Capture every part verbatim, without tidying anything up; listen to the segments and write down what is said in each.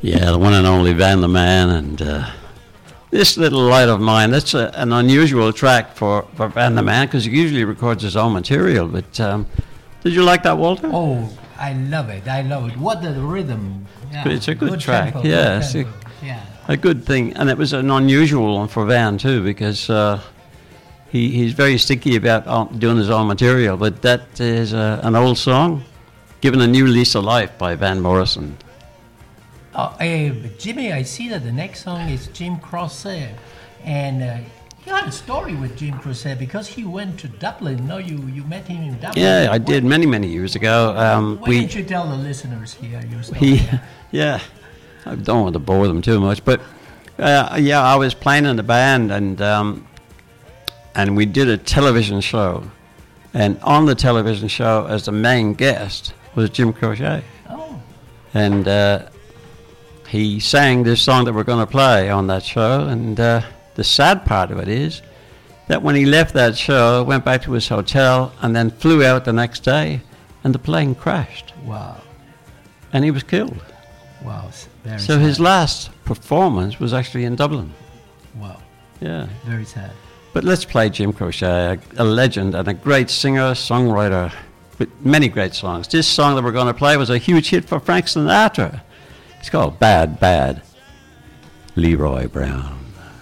Yeah, the one and only Van the Man, and uh, This Little Light of Mine. That's a, an unusual track for, for Van the Man, because he usually records his own material. But um, did you like that, Walter? Oh, I love it. I love it. What the rhythm. Yeah. It's a good, good track. Tempo, yeah, good it's a, yeah. a good thing. And it was an unusual one for Van, too, because uh, he, he's very sticky about uh, doing his own material. But that is uh, an old song, given a new lease of life by Van Morrison. Uh, uh, Jimmy, I see that the next song is Jim Croce, and uh, you had a story with Jim Croce because he went to Dublin. No, you, you met him in Dublin. Yeah, I did many many years ago. Um, Why we, don't you tell the listeners here your story? He, yeah, I don't want to bore them too much, but uh, yeah, I was playing in the band, and um, and we did a television show, and on the television show as the main guest was Jim Croce. Oh. And uh, he sang this song that we're going to play on that show, and uh, the sad part of it is that when he left that show, went back to his hotel, and then flew out the next day, and the plane crashed. Wow. And he was killed. Wow. Very so sad. His last performance was actually in Dublin. Wow. Yeah. Very sad. But let's play Jim Croce, a, a legend and a great singer, songwriter, with many great songs. This song that we're going to play was a huge hit for Frank Sinatra. It's called Bad, Bad, Leroy Brown.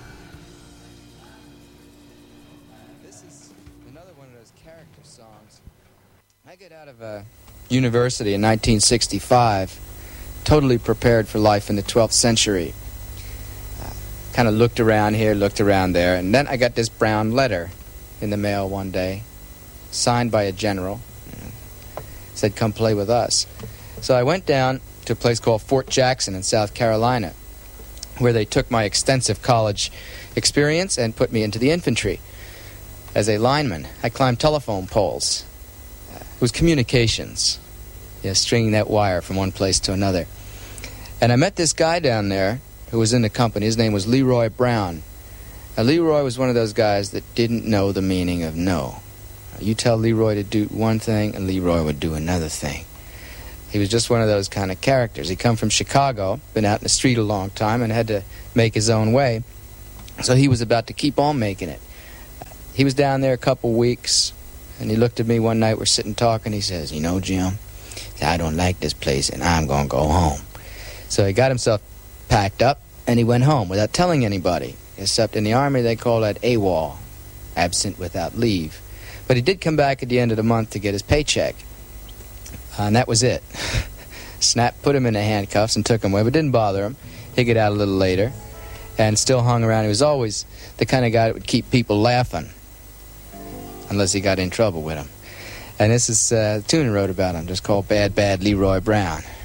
This is another one of those character songs. I get out of uh, university in nineteen sixty-five, totally prepared for life in the twelfth century. Uh, kind of looked around here, looked around there, and then I got this brown letter in the mail one day, signed by a general. Said, come play with us. So I went down to a place called Fort Jackson in South Carolina, where they took my extensive college experience and put me into the infantry as a lineman. I climbed telephone poles. Uh, it was communications, you know, stringing that wire from one place to another. And I met this guy down there who was in the company. His name was Leroy Brown. Now, Leroy was one of those guys that didn't know the meaning of no. You tell Leroy to do one thing, and Leroy would do another thing. He was just one of those kind of characters. He come from Chicago, been out in the street a long time, and had to make his own way. So he was about to keep on making it. He was down there a couple weeks, and he looked at me one night. We're sitting talking. He says, you know, Jim, I don't like this place, and I'm going to go home. So he got himself packed up, and he went home without telling anybody. Except in the Army, they call that AWOL, absent without leave. But he did come back at the end of the month to get his paycheck. Uh, and that was it. Snap put him in the handcuffs and took him away, but didn't bother him. He'd get out a little later and still hung around. He was always the kind of guy that would keep people laughing unless he got in trouble with them. And this is uh, a tune he wrote about him, just called Bad, Bad Leroy Brown.